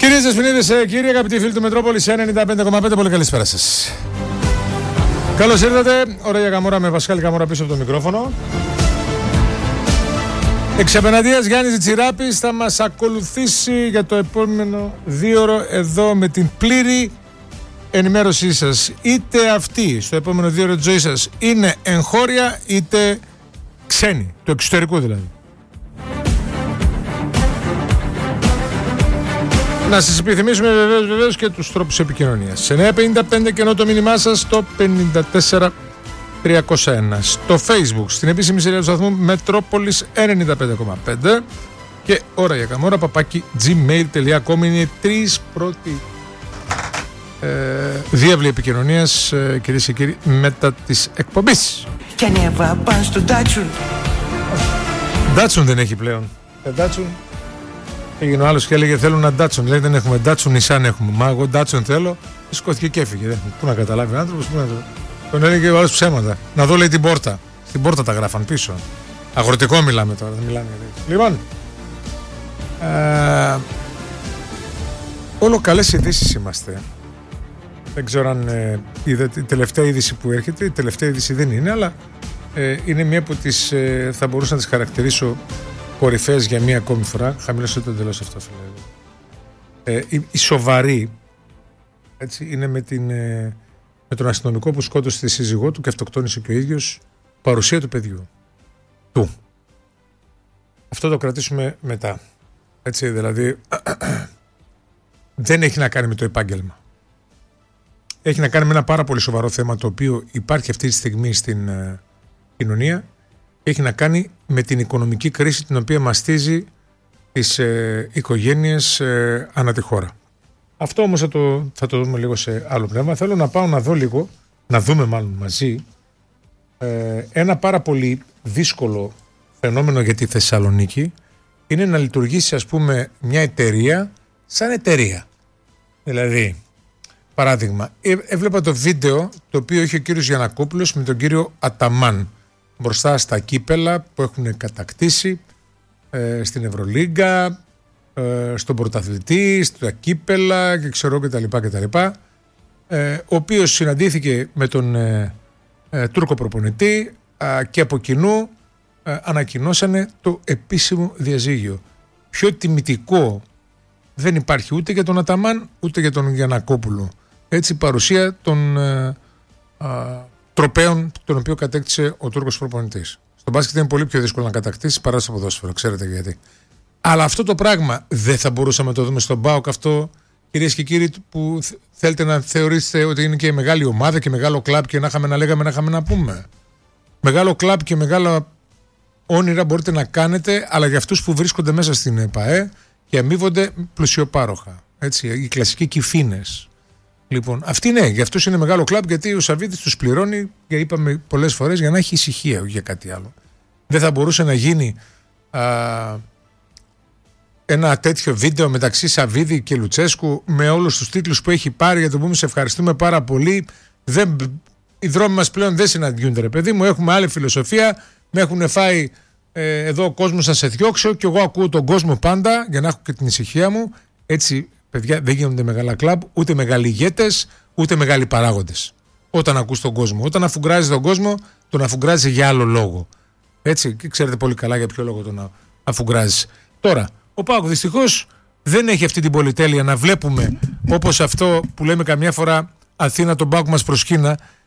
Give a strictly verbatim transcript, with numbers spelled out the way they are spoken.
Κυρίες και φίλοι, κύριοι, αγαπητοί φίλοι του Μετρόπολης ενενήντα πέντε κόμμα πέντε, πολύ καλησπέρα σας. Καλώς ήρθατε. Ωραία Καμόρα με Πασχάλη Καμόρα πίσω από το μικρόφωνο. Εξ απέναντίας Γιάννης Τσιράπης θα μας ακολουθήσει για το επόμενο δύο ώρο εδώ με την πλήρη ενημέρωσή σας. Είτε αυτή στο επόμενο δύο ώρο της ζωής σας είναι εγχώρια είτε ξένη, του εξωτερικού δηλαδή. Να σας επιθυμίσουμε βεβαίως, βεβαίως και τους τρόπους επικοινωνίας. εννιά πενήντα πέντε και ενώ το μήνυμά σας στο πενήντα τέσσερα τριακόσια ένα. Στο Facebook, στην επίσημη σελίδα του σταθμού Μετρόπολης ενενήντα πέντε κόμμα πέντε και ώρα για καμόρα παπάκι gmail τελεία com είναι οι τρεις πρώτοι ε, διάβλοι επικοινωνίας, ε, κυρίες και κύριοι, μετά της εκπομπής. Και ανέβα πάνω στον Ντάτσουν. Ντάτσουν δεν έχει πλέον. Ε, Ντάτσουν. Έγινε ο άλλος και έλεγε θέλω ένα Ντάτσον. Λέει δεν έχουμε Ντάτσον, Νισάν έχουμε. Μα εγώ Ντάτσον θέλω. Σηκώθηκε και έφυγε. Πού να καταλάβει ο άνθρωπος, πού να το. Τον έλεγε ο άλλος ψέματα. Να δω λέει την πόρτα. Στην πόρτα τα γράφαν πίσω. Αγροτικό μιλάμε τώρα. Δεν μιλάμε για λοιπόν. Ε, όλο καλές ειδήσεις είμαστε. Δεν ξέρω αν ε, είδατε η τελευταία είδηση που έρχεται. Η τελευταία είδηση δεν είναι, αλλά ε, είναι μία που τις, ε, θα μπορούσα να τις χαρακτηρίσω κορυφές για μία ακόμη φορά. Χαμηλώσε το εντελώς αυτό, φίλε. Ε, η, η σοβαρή έτσι, είναι με, την, ε, με τον αστυνομικό που σκότωσε τη σύζυγό του και αυτοκτόνησε και ο ίδιος, παρουσία του παιδιού του. Αυτό το κρατήσουμε μετά. Έτσι, δηλαδή δεν έχει να κάνει με το επάγγελμα. Έχει να κάνει με ένα πάρα πολύ σοβαρό θέμα το οποίο υπάρχει αυτή τη στιγμή στην ε, κοινωνία. Έχει να κάνει με την οικονομική κρίση την οποία μαστίζει τις ε, οικογένειες ε, ανά τη χώρα. Αυτό όμως θα το, θα το δούμε λίγο σε άλλο πνεύμα. Θέλω να πάω να δω λίγο, να δούμε μάλλον μαζί, ε, ένα πάρα πολύ δύσκολο φαινόμενο για τη Θεσσαλονίκη. Είναι να λειτουργήσει, ας πούμε, μια εταιρεία σαν εταιρεία. Δηλαδή, παράδειγμα, ε, έβλεπα το βίντεο το οποίο είχε ο κύριος Γιαννακόπουλος με τον κύριο Αταμάν μπροστά στα κύπελα που έχουν κατακτήσει ε, στην Ευρωλίγκα, ε, στον πρωταθλητή, στα κύπελα και ξέρω κτλ. κτλ ε, ο οποίος συναντήθηκε με τον ε, ε, Τούρκο προπονητή ε, και από κοινού ε, ανακοινώσανε το επίσημο διαζύγιο. Πιο τιμητικό δεν υπάρχει ούτε για τον Αταμάν ούτε για τον Γιαννακόπουλο. Έτσι παρουσία των ε, ε, τροπέων τον οποίο κατέκτησε ο Τούρκος προπονητής. Στον μπάσκετ είναι πολύ πιο δύσκολο να κατακτήσει παρά στο ποδόσφαιρο, ξέρετε γιατί. Αλλά αυτό το πράγμα δεν θα μπορούσαμε να το δούμε στον ΠΑΟΚ αυτό, κυρίες και κύριοι, που θέλετε να θεωρήσετε ότι είναι και μεγάλη ομάδα και μεγάλο κλαμπ και να είχαμε να λέγαμε, να είχαμε να πούμε. Μεγάλο κλαμπ και μεγάλα όνειρα μπορείτε να κάνετε, αλλά για αυτούς που βρίσκονται μέσα στην ΕΠΑΕ και αμείβονται πλουσιοπάροχα. Έτσι, οι κλασικοί κυφίνες. Λοιπόν, αυτή ναι, για αυτούς είναι μεγάλο κλαμπ γιατί ο Σαββίδης τους πληρώνει, και είπαμε πολλές φορές, για να έχει ησυχία, για κάτι άλλο. Δεν θα μπορούσε να γίνει α, ένα τέτοιο βίντεο μεταξύ Σαββίδη και Λουτσέσκου με όλους τους τίτλους που έχει πάρει, για το πούμε σε ευχαριστούμε πάρα πολύ. Δεν, οι δρόμοι μας πλέον δεν συναντιούνται, ρε παιδί μου, έχουμε άλλη φιλοσοφία, με έχουν φάει ε, εδώ ο κόσμος να σε διώξω και εγώ ακούω τον κόσμο πάντα για να έχω και την ησυχία μου. Έτσι, παιδιά, δεν γίνονται μεγάλα κλαμπ, ούτε μεγάλοι ηγέτες, ούτε μεγάλοι παράγοντες. Όταν ακούς τον κόσμο. Όταν αφουγκράζει τον κόσμο, τον αφουγκράζει για άλλο λόγο. Έτσι, και ξέρετε πολύ καλά για ποιο λόγο τον αφουγκράζει. Τώρα, ο ΠΑΟΚ δυστυχώς δεν έχει αυτή την πολυτέλεια να βλέπουμε, όπως αυτό που λέμε καμιά φορά, Αθήνα τον ΠΑΟΚ μας προσκύνα,